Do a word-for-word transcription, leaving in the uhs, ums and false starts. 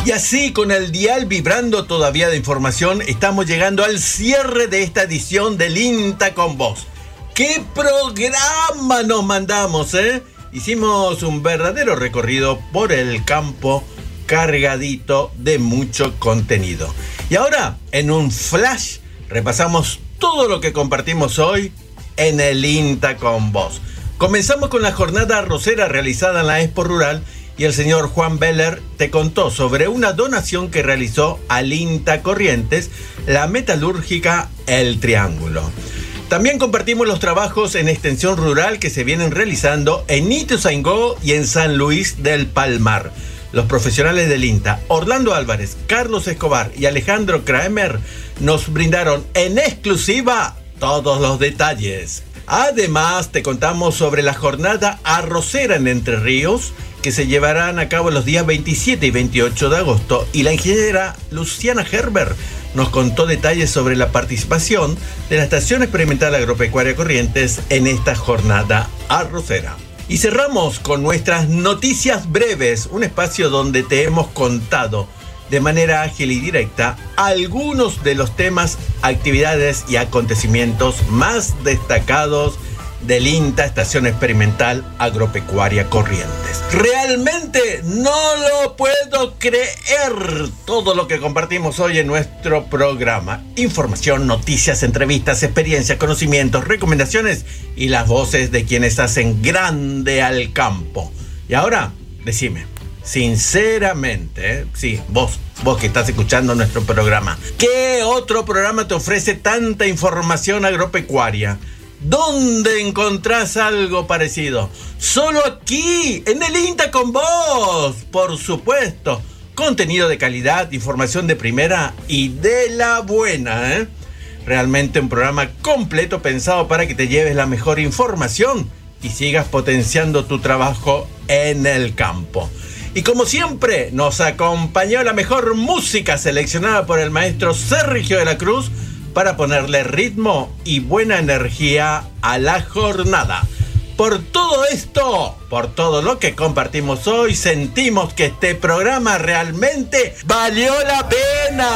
Y así, con el dial vibrando todavía de información, estamos llegando al cierre de esta edición del INTA con Vos. ¡Qué programa nos mandamos, eh! Hicimos un verdadero recorrido por el campo cargadito de mucho contenido. Y ahora, en un flash, repasamos todo lo que compartimos hoy en el INTA con Vos. Comenzamos con la jornada arrocera realizada en la Expo Rural y el señor Juan Beller te contó sobre una donación que realizó al INTA Corrientes, la metalúrgica El Triángulo. También compartimos los trabajos en extensión rural que se vienen realizando en Ituzaingó y en San Luis del Palmar. Los profesionales del INTA, Orlando Álvarez, Carlos Escobar y Alejandro Kramer, nos brindaron en exclusiva todos los detalles. Además, te contamos sobre la jornada arrocera en Entre Ríos, que se llevarán a cabo los días veintisiete y veintiocho de agosto, y la ingeniera Luciana Gerber nos contó detalles sobre la participación de la Estación Experimental Agropecuaria Corrientes en esta jornada arrocera. Y cerramos con nuestras noticias breves, un espacio donde te hemos contado de manera ágil y directa algunos de los temas, actividades y acontecimientos más destacados del INTA, Estación Experimental Agropecuaria Corrientes. Realmente no lo puedo creer todo lo que compartimos hoy en nuestro programa. Información, noticias, entrevistas, experiencias, conocimientos, recomendaciones y las voces de quienes hacen grande al campo. Y ahora, decime, sinceramente, ¿eh? sí, vos, vos que estás escuchando nuestro programa, ¿qué otro programa te ofrece tanta información agropecuaria? ¿Dónde encontrás algo parecido? Solo aquí, en el INTA con Vos, por supuesto. Contenido de calidad, información de primera y de la buena, ¿eh? Realmente un programa completo pensado para que te lleves la mejor información y sigas potenciando tu trabajo en el campo. Y como siempre, nos acompañó la mejor música seleccionada por el maestro Sergio de la Cruz para ponerle ritmo y buena energía a la jornada. Por todo esto, por todo lo que compartimos hoy, sentimos que este programa realmente valió la pena.